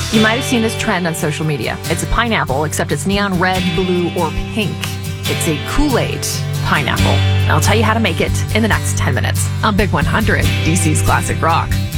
You might have seen this trend on social media. It's a pineapple, except it's neon red, blue, or pink. It's a Kool-Aid pineapple. I'll tell you how to make it in the next 10 minutes on Big 100, DC's Classic Rock.